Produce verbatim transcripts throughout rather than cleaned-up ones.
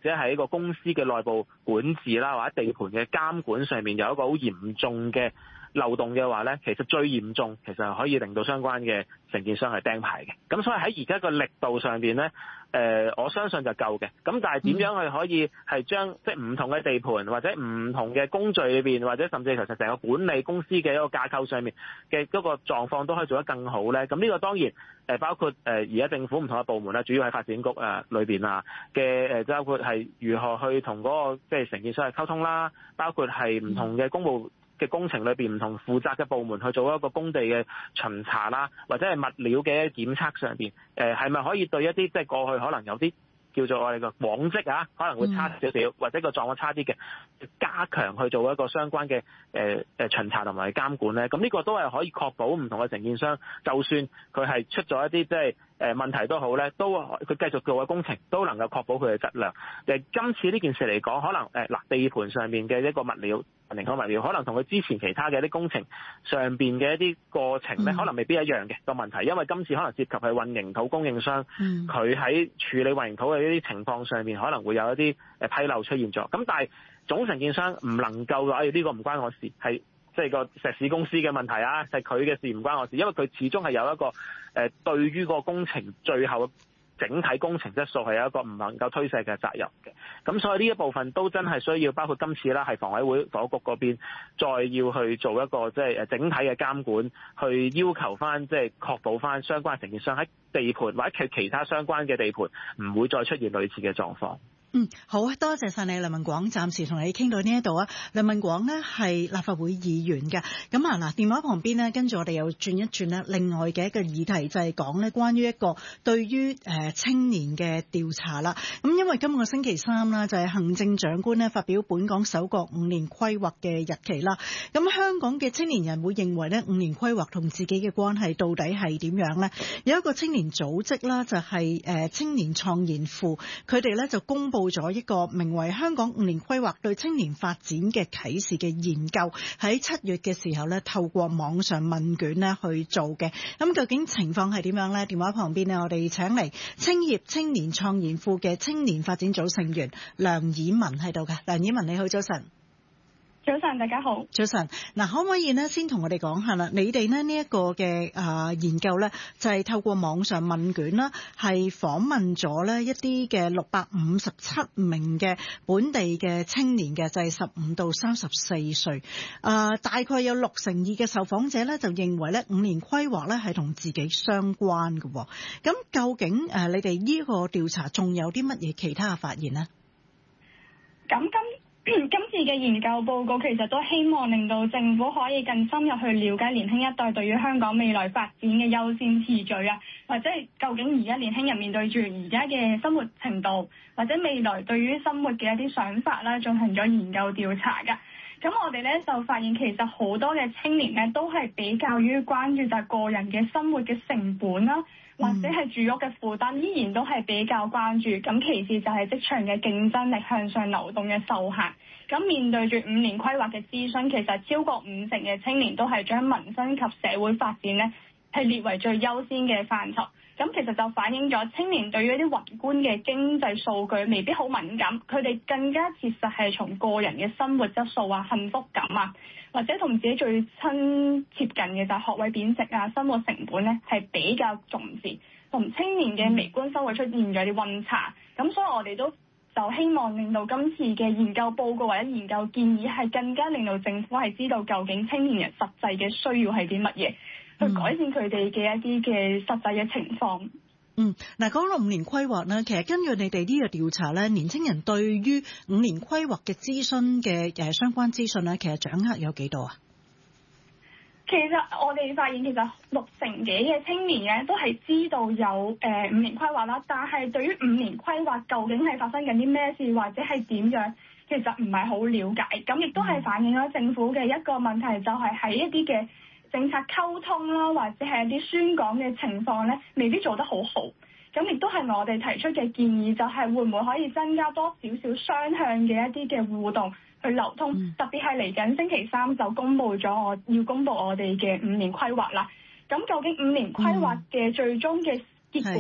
者係一個公司嘅內部管治啦，或者地盤嘅監管上面有一個好嚴重嘅漏洞嘅話咧，其實最嚴重其實係可以令到相關嘅承建商係釘牌嘅。咁所以喺而家個力度上邊咧，誒、呃、我相信就夠嘅。咁但係點樣去可以係將即係唔同嘅地盤或者唔同嘅工序裏邊，或者甚至其實成個管理公司嘅一個架構上面嘅嗰個狀況都可以做得更好咧？咁呢個當然誒包括誒而家政府唔同嘅部門啦，主要喺發展局誒裏邊啊嘅誒，包括係如何去同嗰個即係承建商去溝通啦，包括係唔同嘅公務嘅工程裏邊唔同負責嘅部門去做一個工地嘅巡查啦，或者係物料嘅檢測上邊，誒係咪可以對一啲即係過去可能有啲叫做我哋嘅往績啊，可能會差少少，或者個狀況差啲嘅，加強去做一個相關嘅誒誒巡查同埋監管咧。咁呢個都係可以確保唔同嘅承建商，就算佢係出咗一啲即係誒問題都好咧，都佢繼續做嘅工程都能夠確保佢嘅質量。誒今次呢件事嚟講，可能誒嗱地盤上面嘅一個物料。寧可物料可能同佢之前其他嘅一啲工程上邊嘅一啲過程咧，可能未必一樣嘅個問題，因為今次可能涉及係混凝土供應商，佢喺處理混凝土嘅一啲情況上面可能會有一啲誒批漏出現咗。咁但係總承建商唔能夠話，誒呢個唔關我事，係即係個石屎公司嘅問題啊，係佢嘅事唔關我事，因為佢始終係有一個誒對於個工程最後整體工程質素係有一個唔能夠推卸嘅責任嘅，咁所以呢一部分都真係需要包括今次啦，係房委會房屋局嗰邊再要去做一個即係誒整體嘅監管，去要求翻即係確保翻相關承建商喺地盤或者其其他相關嘅地盤唔會再出現類似嘅狀況。 嗯，好，多謝晒你梁文廣，暫時同你傾到呢一度啊。梁文廣呢係立法會議員嘅，咁啊嗱，電話旁邊呢，跟住我哋又轉一轉呢另外嘅一個議題，就係講呢關於一個對於誒青年嘅調查啦。咁因為今個星期三啦，就係行政長官呢發表本港首個五年規劃嘅日期啦。咁香港嘅青年人會認為呢五年規劃同自己嘅關係到底係點樣呢？有一個青年組織啦，就係誒青年創研庫，佢哋呢就公布咗一個名為香港五年規劃對青年發展嘅啟示嘅研究，喺七月嘅時候咧，透過網上問卷咧去做嘅。咁究竟情況係點樣呢？電話旁邊呢，我哋請嚟青協青年創研庫嘅青年發展組成員梁綺文喺度嘅。梁綺文你好，早晨。 早晨，大家好。 早晨，嗱，可唔可以呢先同我哋講下啦？你哋呢呢一個嘅啊研究呢，就係透過網上問卷啦，係訪問咗呢一啲嘅六百五十七名嘅本地嘅青年嘅，就係十五到三十四歲。啊，大概有六成二嘅受訪者呢，就認為呢五年規劃呢係同自己相關嘅。咁究竟誒你哋呢個調查仲有啲乜嘢其他嘅發現呢？ 咁今今次嘅研究報告其實都希望令到政府可以更深入去了解年輕一代對於香港未來發展嘅優先次序啊，或者係究竟而家年輕人面對住而家嘅生活程度，或者未來對於生活嘅一啲想法啦，進行咗研究調查㗎。咁我哋咧就發現其實好多嘅青年咧都係比較於關注就係個人嘅生活嘅成本啦，或者係住屋嘅負擔，依然都係比較關注。咁其次就係職場嘅競爭力向上流動嘅受限。咁面對住五年規劃嘅諮詢，其實超過五成嘅青年都係將民生及社會發展咧係列為最優先嘅範疇。咁其實就反映咗青年對於一啲宏觀嘅經濟數據未必好敏感，佢哋更加切實係從個人嘅生活質素啊、幸福感啊，或者同自己最親接近嘅就係學位貶值啊、生活成本咧係比較重視，同青年嘅微觀生活出現咗啲溫差。咁所以我哋都就希望令到今次嘅研究報告或者研究建議係更加令到政府係知道究竟青年人實際嘅需要係啲乜嘢。去改善佢哋嘅一啲嘅實際嘅情況。 嗯，嗱，講到五年規劃咧，其實根據你哋呢個調查咧，年青人對於五年規劃嘅諮詢嘅誒相關資訊咧，其實掌握有幾多啊？ 其實我哋發現其實六成幾嘅青年咧都係知道有誒五年規劃啦，但係對於五年規劃究竟係發生緊啲咩事或者係點樣，其實唔係好了解。咁亦都係反映咗政府嘅一個問題，就係喺一啲嘅政策溝通啦，或者係一啲宣講嘅情況咧，未必做得好好。咁亦都係我哋提出嘅建議，就係會唔會可以增加多少少雙向嘅一啲嘅互動去流通，嗯、特別係嚟緊星期三就公布咗我要公布我哋嘅五年規劃啦。咁究竟五年規劃嘅最終嘅結果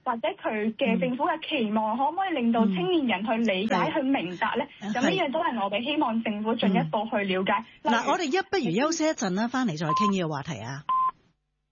或者佢嘅政府嘅期望，嗯、可唔可以令到青年人去理解、嗯、去明白咧？咁呢樣都係我哋希望政府進一步去了解。嗱、 嗯，我哋一不如休息一陣啦，翻嚟再傾呢個話題啊。